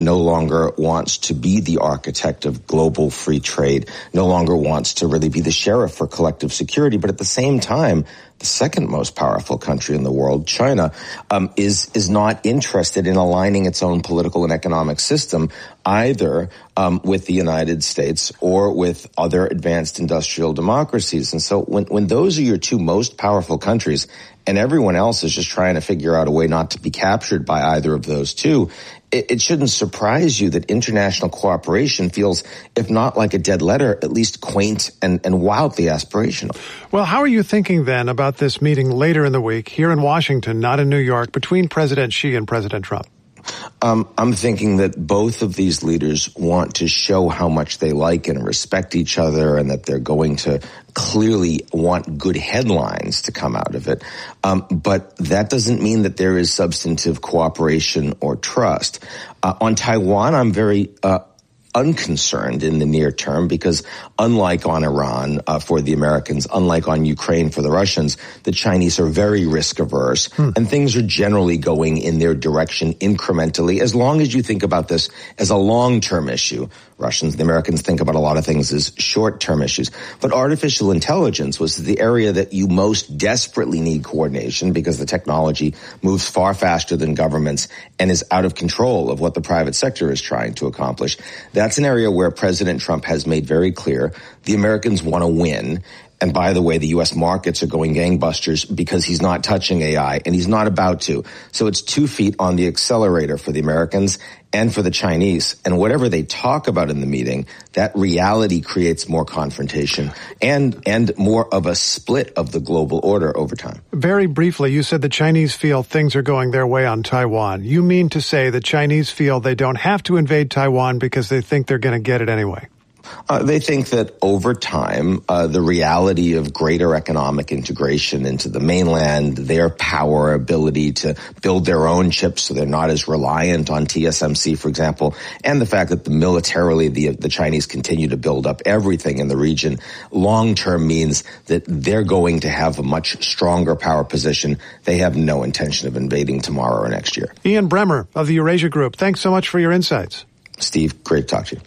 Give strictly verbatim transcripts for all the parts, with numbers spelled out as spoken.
no longer wants to be the architect of global free trade, no longer wants to really be the sheriff for collective security. But at the same time, the second most powerful country in the world, China, um, is is not interested in aligning its own political and economic system either um, with the United States or with other advanced industrial democracies. And so when, when those are your two most powerful countries and everyone else is just trying to figure out a way not to be captured by either of those two, it, it shouldn't surprise you that international cooperation feels, if not like a dead letter, at least quaint and, and wildly aspirational. Well, how are you thinking then about this meeting later in the week here in Washington, not in New York, between President Xi and President Trump? Um, I'm thinking that both of these leaders want to show how much they like and respect each other, and that they're going to clearly want good headlines to come out of it. Um, but that doesn't mean that there is substantive cooperation or trust. Uh, on Taiwan, I'm very uh unconcerned in the near term because unlike on Iran uh, for the Americans, unlike on Ukraine for the Russians, the Chinese are very risk averse hmm. and things are generally going in their direction incrementally as long as you think about this as a long-term issue. Russians and the Americans think about a lot of things as short-term issues. But artificial intelligence was the area that you most desperately need coordination because the technology moves far faster than governments and is out of control of what the private sector is trying to accomplish. That's an area where President Trump has made very clear the Americans want to win. And by the way, the U S markets are going gangbusters because he's not touching A I, and he's not about to. So it's two feet on the accelerator for the Americans and for the Chinese. And whatever they talk about in the meeting, that reality creates more confrontation and and more of a split of the global order over time. Very briefly, you said the Chinese feel things are going their way on Taiwan. You mean to say the Chinese feel they don't have to invade Taiwan because they think they're going to get it anyway? Uh, they think that over time, uh, the reality of greater economic integration into the mainland, their power, ability to build their own chips so they're not as reliant on T S M C, for example, and the fact that the militarily the, the Chinese continue to build up everything in the region, long-term means that they're going to have a much stronger power position. They have no intention of invading tomorrow or next year. Ian Bremmer of the Eurasia Group, thanks so much for your insights. Steve, great to talk to you.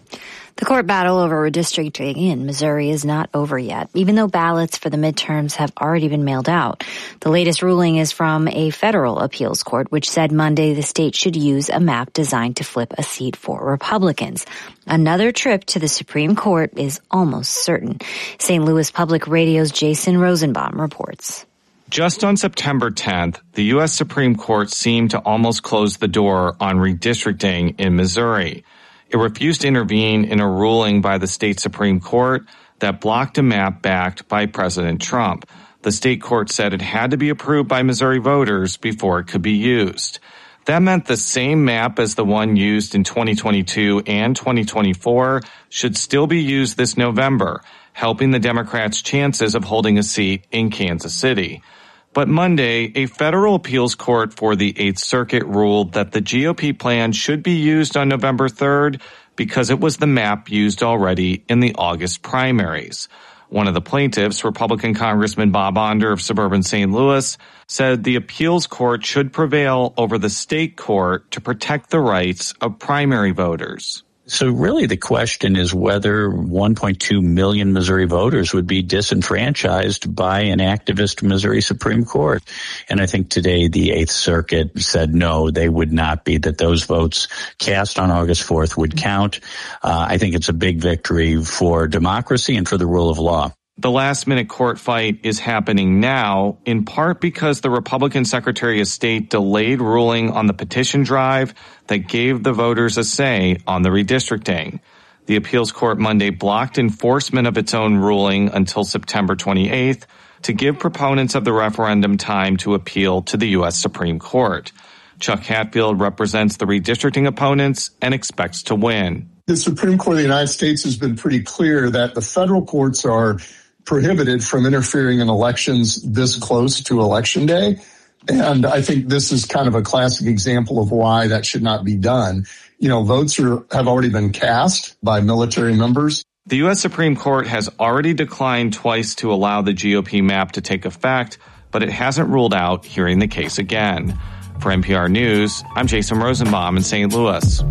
The court battle over redistricting in Missouri is not over yet, even though ballots for the midterms have already been mailed out. The latest ruling is from a federal appeals court, which said Monday the state should use a map designed to flip a seat for Republicans. Another trip to the Supreme Court is almost certain. Saint Louis Public Radio's Jason Rosenbaum reports. Just on September tenth, the U S Supreme Court seemed to almost close the door on redistricting in Missouri. It refused to intervene in a ruling by the state Supreme Court that blocked a map backed by President Trump. The state court said it had to be approved by Missouri voters before it could be used. That meant the same map as the one used in twenty twenty-two and twenty twenty-four should still be used this November, helping the Democrats' chances of holding a seat in Kansas City. But Monday, a federal appeals court for the Eighth Circuit ruled that the G O P plan should be used on November third because it was the map used already in the August primaries. One of the plaintiffs, Republican Congressman Bob Onder of suburban Saint Louis, said the appeals court should prevail over the state court to protect the rights of primary voters. So really the question is whether one point two million Missouri voters would be disenfranchised by an activist Missouri Supreme Court. And I think today the Eighth Circuit said no, they would not be, that those votes cast on August fourth would count. Uh, I think it's a big victory for democracy and for the rule of law. The last-minute court fight is happening now, in part because the Republican Secretary of State delayed ruling on the petition drive that gave the voters a say on the redistricting. The appeals court Monday blocked enforcement of its own ruling until September twenty-eighth to give proponents of the referendum time to appeal to the U S Supreme Court. Chuck Hatfield represents the redistricting opponents and expects to win. The Supreme Court of the United States has been pretty clear that the federal courts are prohibited from interfering in elections this close to Election Day. And I think this is kind of a classic example of why that should not be done. You know, votes are, have already been cast by military members. The U S Supreme Court has already declined twice to allow the G O P map to take effect, but it hasn't ruled out hearing the case again. For N P R News, I'm Jason Rosenbaum in Saint Louis.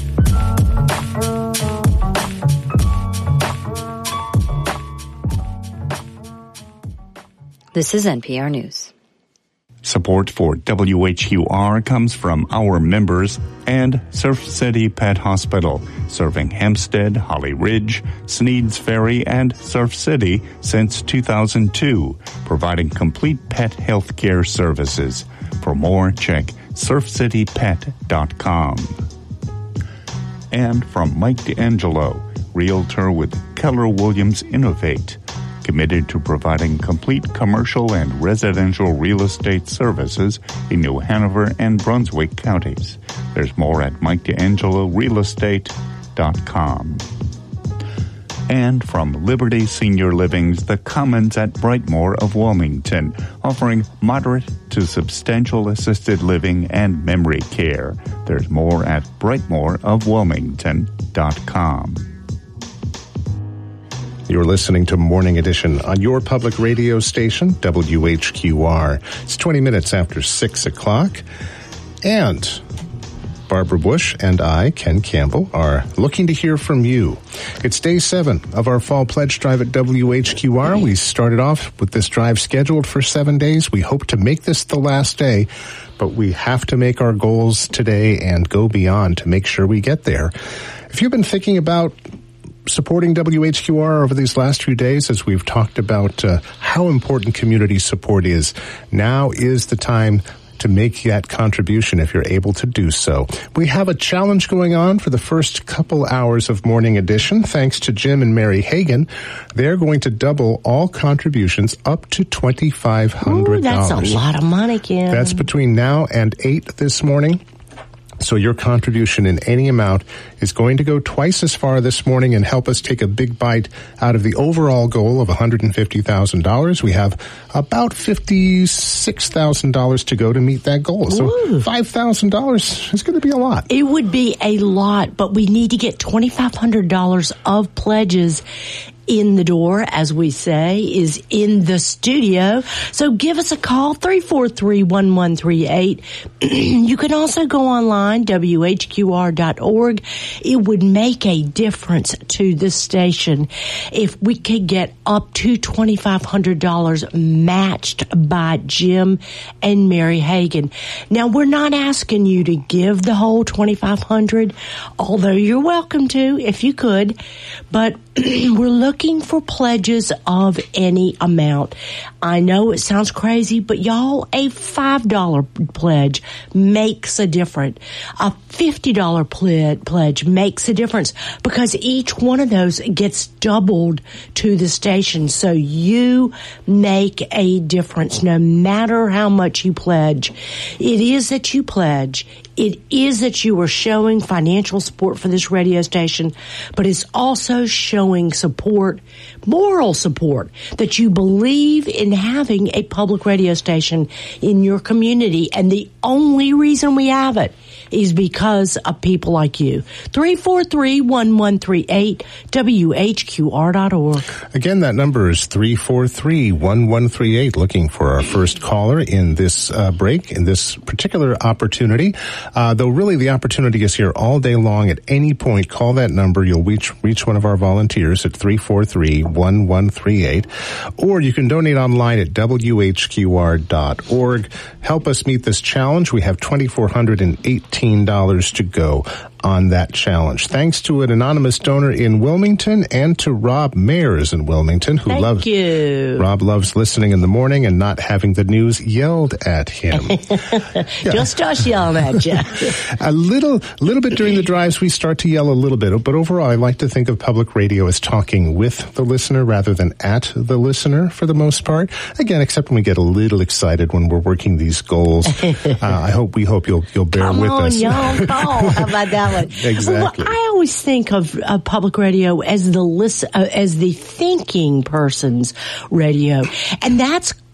This is N P R News. Support for W H Q R comes from our members and Surf City Pet Hospital, serving Hempstead, Holly Ridge, Sneads Ferry, and Surf City since two thousand two, providing complete pet health care services. For more, check surf city pet dot com. And from Mike D'Angelo, Realtor with Keller Williams Innovate, committed to providing complete commercial and residential real estate services in New Hanover and Brunswick counties. There's more at mike d'angelo real estate dot com. And from Liberty Senior Living's The Commons at Brightmoor of Wilmington, offering moderate to substantial assisted living and memory care. There's more at brightmoor of wilmington dot com. You're listening to Morning Edition on your public radio station, W H Q R. It's twenty minutes after six o'clock, and Barbara Bush and I, Ken Campbell, are looking to hear from you. It's day seven of our fall pledge drive at W H Q R. We started off with this drive scheduled for seven days. We hope to make this the last day, but we have to make our goals today and go beyond to make sure we get there. If you've been thinking about supporting W H Q R over these last few days, as we've talked about uh, how important community support is, now is the time to make that contribution if you're able to do so. We have a challenge going on for the first couple hours of Morning Edition. Thanks to Jim and Mary Hagan, they're going to double all contributions up to twenty-five hundred dollars. Ooh, that's a lot of money, Kim. That's between now and eight this morning. So your contribution in any amount is going to go twice as far this morning and help us take a big bite out of the overall goal of one hundred fifty thousand dollars. We have about fifty-six thousand dollars to go to meet that goal. So Ooh. five thousand dollars is going to be a lot. It would be a lot, but we need to get twenty-five hundred dollars of pledges in the door, as we say, is in the studio. So give us a call, three four three, one one three eight. You can also go online, W H Q R dot org. It would make a difference to the station if we could get up to twenty-five hundred dollars matched by Jim and Mary Hagan. Now, we're not asking you to give the whole twenty-five hundred dollars, although you're welcome to if you could, but we're looking for pledges of any amount. I know it sounds crazy, but y'all, a five dollar pledge makes a difference. A fifty dollar ple- pledge makes a difference because each one of those gets doubled to the station. So you make a difference no matter how much you pledge. It is that you pledge. It is that you are showing financial support for this radio station, but it's also showing support, moral support, that you believe in having a public radio station in your community. And the only reason we have it is because of people like you. three four three, one one three eight, W H Q R dot org. Again, that number is three four three, one one three eight, looking for our first caller in this uh, break, in this particular opportunity. Uh, though really the opportunity is here all day long. At any point, call that number. You'll reach, reach one of our volunteers at three four three, one one three eight. Or you can donate online at W H Q R dot org. Help us meet this challenge. We have two thousand four hundred eighteen dollars to go on that challenge. Thanks to an anonymous donor in Wilmington and to Rob Mayers in Wilmington, who Thank loves you. Rob loves listening in the morning and not having the news yelled at him. Yeah. Just us yelling at you. a little, little bit during the drives, we start to yell a little bit, but overall, I like to think of public radio as talking with the listener rather than at the listener for the most part. Again, except when we get a little excited when we're working these goals. uh, I hope we hope you'll you'll bear Come with on, us. Young Paul. How about that one? Exactly. Well, I always think of uh, public radio as the listen, uh, as the thinking person's radio, and that's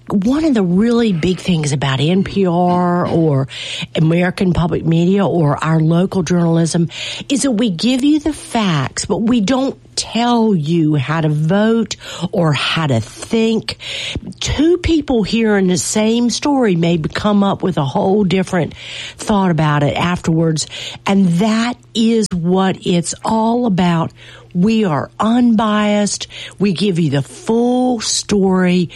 one of the really big things about N P R or American Public Media or our local journalism is that we give you the facts, but we don't tell you how to vote or how to think. Two people hearing the same story may come up with a whole different thought about it afterwards, and that is what it's all about. We are unbiased. We give you the full story,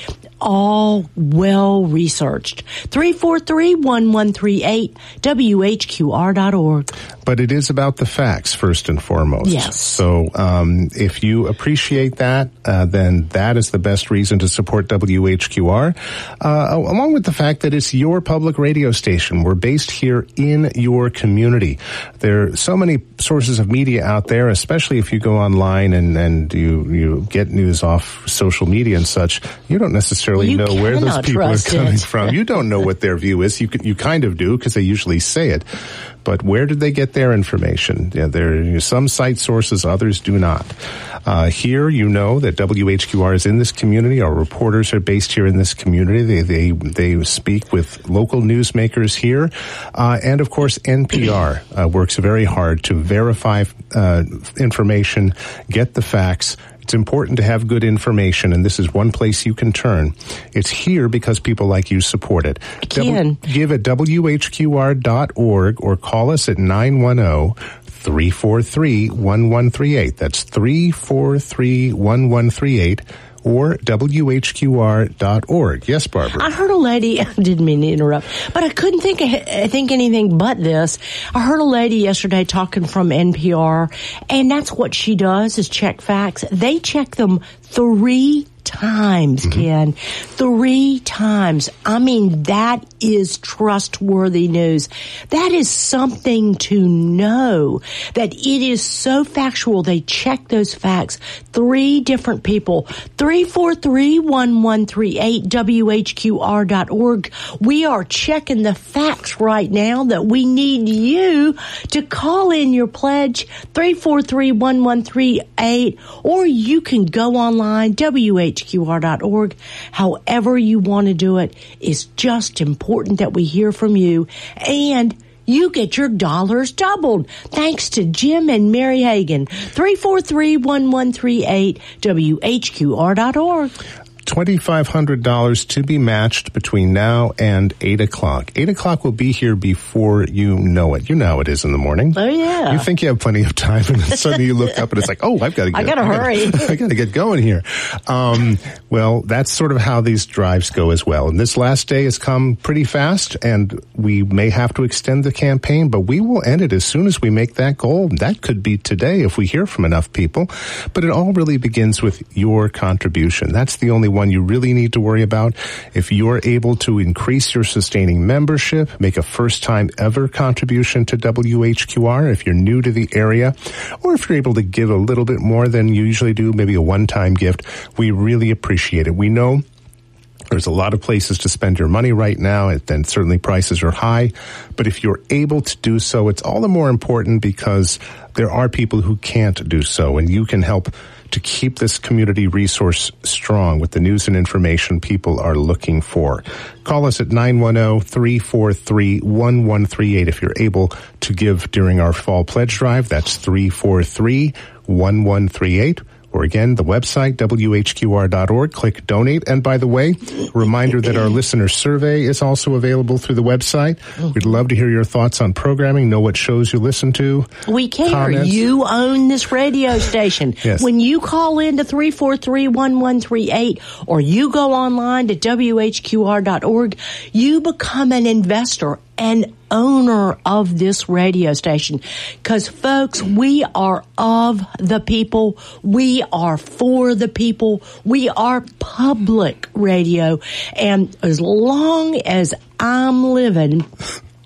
all well researched. three four three, one one three eight, W H Q R dot org. But it is about the facts first and foremost. Yes. So um, if you appreciate that, uh, then that is the best reason to support W H Q R, uh, along with the fact that it's your public radio station. We're based here in your community. There are so many sources of media out there, especially if you go online and, and you, you get news off social media and such. You don't necessarily you know where those people are coming it. from. You don't know what their view is. You you kind of do because they usually say it. But where did they get their information? Yeah, there are some site sources, others do not. Uh, here, you know that W H Q R is in this community. Our reporters are based here in this community. They they they speak with local newsmakers here, uh, and of course, N P R uh, works very hard to verify uh, information, get the facts. It's important to have good information, and this is one place you can turn. It's here because people like you support it. Can. W- give at W H Q R dot org or call us at nine one zero, three four three, one one three eight. That's three four three, one one three eight. Or W H Q R dot org. Yes, Barbara. I heard a lady, I didn't mean to interrupt, but I couldn't think of, I think anything but this. I heard a lady yesterday talking from N P R, and that's what she does is check facts. They check them three times, mm-hmm. Ken. Three times. I mean, that is trustworthy news. That is something to know, that it is so factual. They check those facts. Three different people. three four three, one one three eight, W H Q R dot org. We are checking the facts right now that we need you to call in your pledge, three four three, one one three eight, or you can go online, W H Q R dot org. However you want to do it, is just important that we hear from you, and you get your dollars doubled thanks to Jim and Mary Hagan. three four three, one one three eight, W H Q R dot org. twenty-five hundred dollars to be matched between now and eight o'clock. eight o'clock will be here before you know it. You know how it is in the morning. Oh, yeah. You think you have plenty of time, and then suddenly you look up and it's like, oh, I've got to get I got to hurry. I got to get going here. Um, well, that's sort of how these drives go as well. And this last day has come pretty fast, and we may have to extend the campaign, but we will end it as soon as we make that goal. That could be today if we hear from enough people. But it all really begins with your contribution. That's the only one you really need to worry about. If you're able to increase your sustaining membership, make a first-time ever contribution to W H Q R, if you're new to the area, or if you're able to give a little bit more than you usually do, maybe a one-time gift, we really appreciate it. We know there's a lot of places to spend your money right now, and then certainly prices are high. But if you're able to do so, it's all the more important because there are people who can't do so, and you can help to keep this community resource strong with the news and information people are looking for. Call us at nine one zero, three four three, one one three eight if you're able to give during our fall pledge drive. That's three four three, one one three eight. Or again, the website, W H Q R dot org. Click donate. And by the way, reminder that our listener survey is also available through the website. We'd love to hear your thoughts on programming, know what shows you listen to. We care. Comments. You own this radio station. Yes. When you call in to three four three, one one three eight or you go online to W H Q R dot org, you become an investor, an owner of this radio station. Because, folks, we are of the people. We are for the people. We are public radio. And as long as I'm living,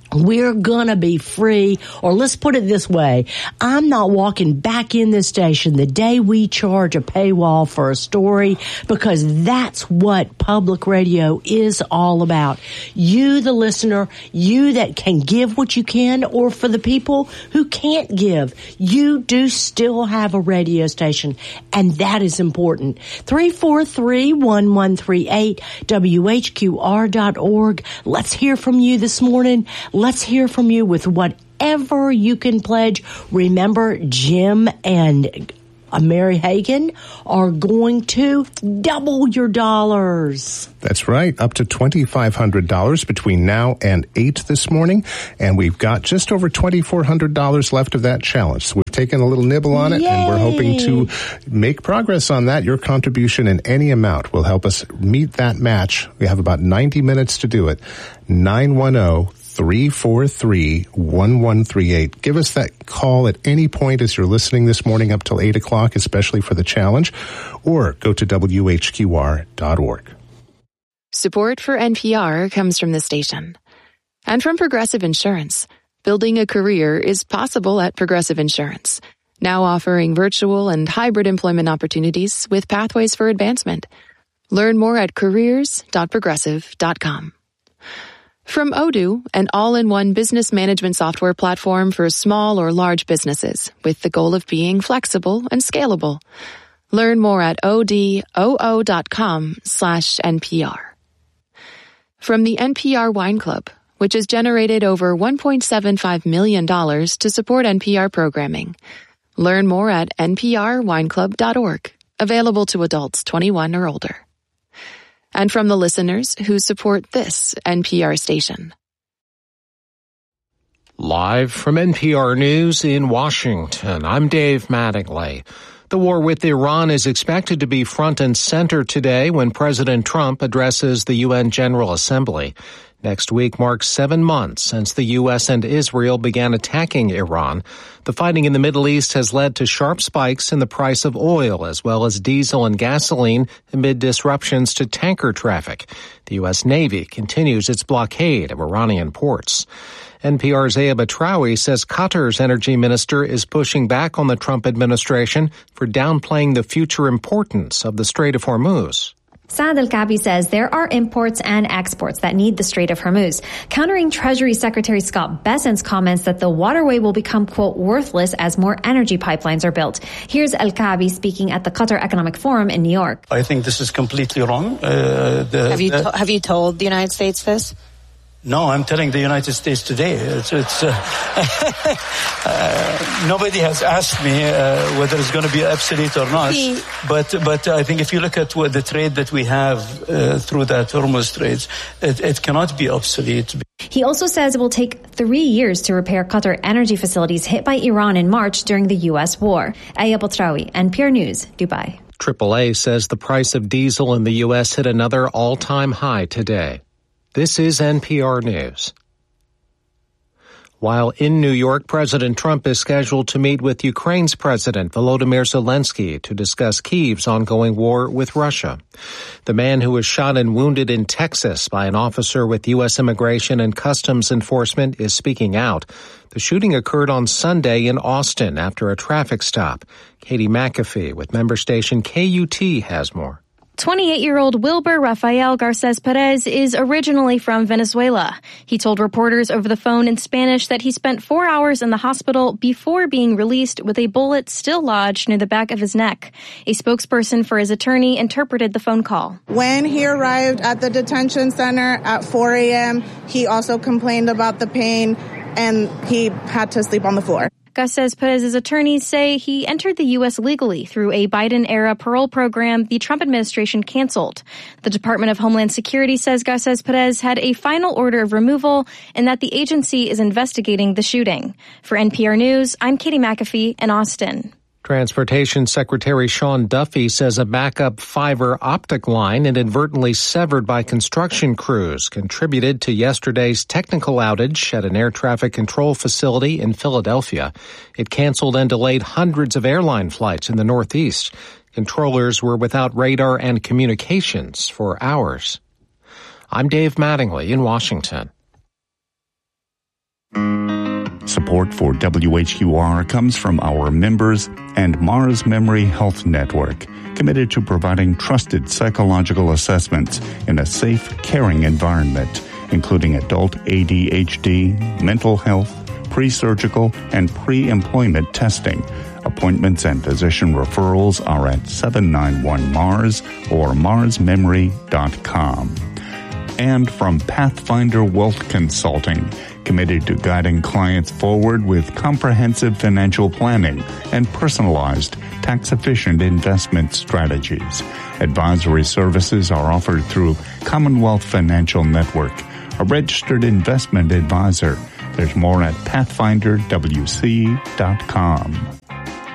We're gonna be free, or let's put it this way. I'm not walking back in this station the day we charge a paywall for a story, because that's what public radio is all about. You, the listener, you that can give what you can, or for the people who can't give, you do still have a radio station, and that is important. three four three, one one three eight, W H Q R dot org. Let's hear from you this morning. Let's hear from you with whatever you can pledge. Remember, Jim and uh, Mary Hagan are going to double your dollars. That's right, up to twenty-five hundred dollars between now and eight this morning. And we've got just over twenty-four hundred dollars left of that challenge. So we've taken a little nibble on it, Yay! And we're hoping to make progress on that. Your contribution in any amount will help us meet that match. We have about ninety minutes to do it. nine one zero, three four three, one one three eight. Give us that call at any point as you're listening this morning up till eight o'clock, especially for the challenge, or go to W H Q R dot org. Support for N P R comes from the station. And from Progressive Insurance. Building a career is possible at Progressive Insurance, now offering virtual and hybrid employment opportunities with pathways for advancement. Learn more at careers dot progressive dot com. From Odoo, an all-in-one business management software platform for small or large businesses with the goal of being flexible and scalable. Learn more at odoo dot com slash N P R. From the N P R Wine Club, which has generated over one point seven five million dollars to support N P R programming. Learn more at N P R wine club dot org, available to adults twenty-one or older. And from the listeners who support this N P R station. Live from N P R News in Washington, I'm Dave Mattingly. The war with Iran is expected to be front and center today when President Trump addresses the U N General Assembly. Next week marks seven months since the U S and Israel began attacking Iran. The fighting in the Middle East has led to sharp spikes in the price of oil as well as diesel and gasoline amid disruptions to tanker traffic. The U S Navy continues its blockade of Iranian ports. N P R's Aya Batrawi says Qatar's energy minister is pushing back on the Trump administration for downplaying the future importance of the Strait of Hormuz. Saad Al-Kaabi says there are imports and exports that need the Strait of Hormuz, countering Treasury Secretary Scott Bessent's comments that the waterway will become, quote, worthless as more energy pipelines are built. Here's Al-Kaabi speaking at the Qatar Economic Forum in New York. I think this is completely wrong. Uh, the, have you to- have you told the United States this? No, I'm telling the United States today. It's, it's uh, uh, nobody has asked me uh, whether it's going to be obsolete or not. He, but but I think if you look at what the trade that we have uh, through that Hormuz trades, it, it cannot be obsolete. He also says it will take three years to repair Qatar energy facilities hit by Iran in March during the U S war. Aya Batrawi, N P R News, Dubai. triple A says the price of diesel in the U S hit another all-time high today. This is N P R News. While in New York, President Trump is scheduled to meet with Ukraine's President Volodymyr Zelensky to discuss Kyiv's ongoing war with Russia. The man who was shot and wounded in Texas by an officer with U S Immigration and Customs Enforcement is speaking out. The shooting occurred on Sunday in Austin after a traffic stop. Katie McAfee with member station K U T has more. twenty-eight-year-old Wilber Rafael Garces Perez is originally from Venezuela. He told reporters over the phone in Spanish that he spent four hours in the hospital before being released with a bullet still lodged near the back of his neck. A spokesperson for his attorney interpreted the phone call. When he arrived at the detention center at four a.m., he also complained about the pain and he had to sleep on the floor. Garces Perez's attorneys say he entered the U S legally through a Biden-era parole program the Trump administration canceled. The Department of Homeland Security says Garces Perez had a final order of removal and that the agency is investigating the shooting. For N P R News, I'm Katie McAfee in Austin. Transportation Secretary Sean Duffy says a backup fiber optic line inadvertently severed by construction crews contributed to yesterday's technical outage at an air traffic control facility in Philadelphia. It canceled and delayed hundreds of airline flights in the Northeast. Controllers were without radar and communications for hours. I'm Dave Mattingly in Washington. Support for W H Q R comes from our members and Mars Memory Health Network, committed to providing trusted psychological assessments in a safe, caring environment, including adult A D H D, mental health, pre-surgical, and pre-employment testing. Appointments and physician referrals are at seven nine one Mars or mars memory dot com. And from Pathfinder Wealth Consulting, committed to guiding clients forward with comprehensive financial planning and personalized, tax-efficient investment strategies. Advisory services are offered through Commonwealth Financial Network, a registered investment advisor. There's more at pathfinder w c dot com.